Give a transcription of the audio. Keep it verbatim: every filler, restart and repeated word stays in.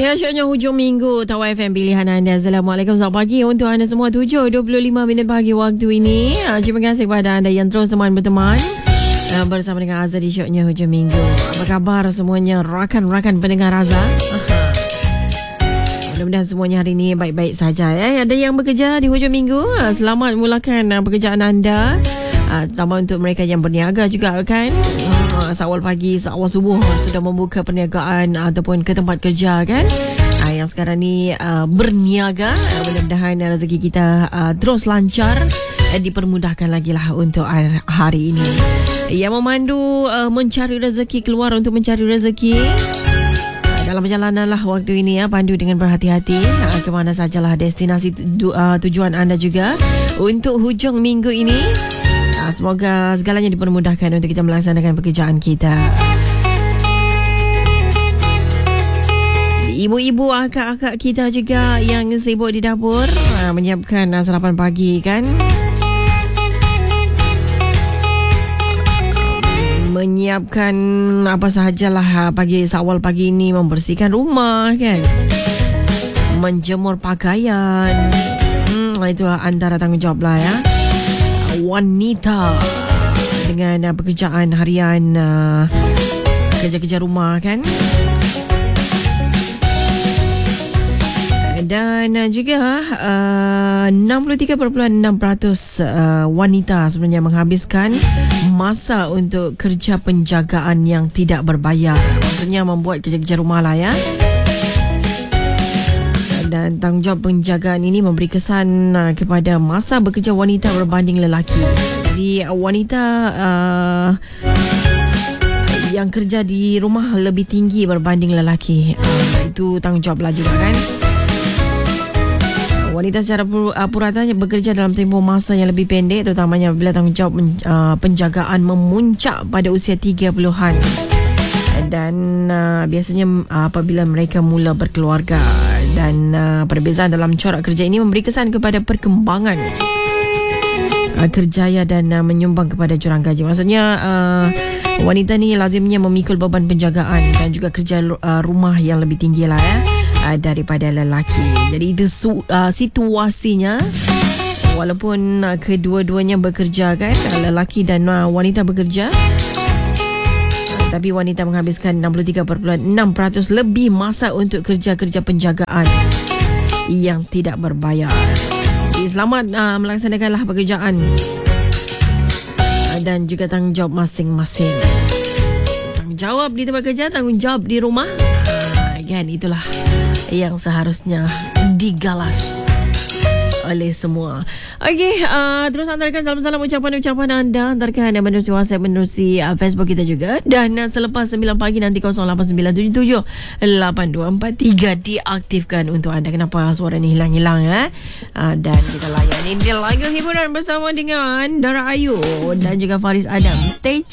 Ya, syoknya hujung minggu Tawai F M pilihan anda. Assalamualaikum, selamat pagi untuk anda semua. Tujuh dua puluh lima minit pagi waktu ini. Terima kasih kepada anda yang terus teman berteman bersama dengan Azhar di syoknya hujung minggu. Apa khabar semuanya, rakan-rakan pendengar Azhar? Mudah-mudahan semuanya hari ini baik-baik saja ya. Ada yang bekerja di hujung minggu, selamat mulakan pekerjaan anda. Terutama untuk mereka yang berniaga juga kan. Seawal pagi, seawal subuh sudah membuka perniagaan ataupun ke tempat kerja kan. Yang sekarang ni berniaga, mudah-mudahan rezeki kita terus lancar, dipermudahkan lagi lah untuk hari ini. Yang memandu mencari rezeki, keluar untuk mencari rezeki dalam perjalanan lah waktu ini ya, pandu dengan berhati-hati ke mana sajalah destinasi tujuan anda juga untuk hujung minggu ini. Semoga segalanya dipermudahkan untuk kita melaksanakan pekerjaan kita. Ibu-ibu, akak-akak kita juga yang sibuk di dapur menyiapkan sarapan pagi kan. Menyiapkan apa sahajalah pagi, seawal pagi ini, membersihkan rumah kan, menjemur pakaian. Hmm, itu antara tanggungjawab lah ya wanita dengan uh, pekerjaan harian, uh, kerja-kerja rumah kan. Dan uh, juga uh, enam puluh tiga perpuluhan enam peratus uh, wanita sebenarnya menghabiskan masa untuk kerja penjagaan yang tidak berbayar. Maksudnya membuat kerja-kerja rumah lah ya. Dan tanggungjawab penjagaan ini memberi kesan uh, kepada masa bekerja wanita berbanding lelaki. Jadi uh, wanita uh, yang kerja di rumah lebih tinggi berbanding lelaki. Uh, itu tanggungjawab lah juga kan. Wanita secara purata bekerja dalam tempoh masa yang lebih pendek, terutamanya apabila tanggungjawab uh, penjagaan memuncak pada usia tiga puluhan. Dan uh, biasanya uh, apabila mereka mula berkeluarga. Dan uh, perbezaan dalam corak kerja ini memberi kesan kepada perkembangan uh, kerjaya dan uh, menyumbang kepada jurang gaji. Maksudnya uh, wanita ni lazimnya memikul beban penjagaan dan juga kerja uh, rumah yang lebih tinggi lah ya, uh, daripada lelaki. Jadi itu su- uh, situasinya. Walaupun uh, kedua-duanya bekerja kan, lelaki dan uh, wanita bekerja, tapi wanita menghabiskan enam puluh tiga perpuluhan enam peratus lebih masa untuk kerja-kerja penjagaan yang tidak berbayar. Jadi selamat uh, melaksanakanlah pekerjaan uh, dan juga tanggungjawab masing-masing. Tanggungjawab di tempat kerja, tanggungjawab di rumah, uh, kan itulah yang seharusnya digalas oleh semua. Okey, uh, terus antarkan salam-salam ucapan-ucapan anda, antarkan anda menerusi WhatsApp, menerusi uh, Facebook kita juga. Dan uh, selepas sembilan pagi nanti kosong lapan sembilan tujuh tujuh lapan dua empat tiga diaktifkan untuk anda. Kenapa suara ni hilang-hilang eh? Uh, dan kita layan ini lagu hiburan bersama dengan Dara Ayu dan juga Faris Adam. Stay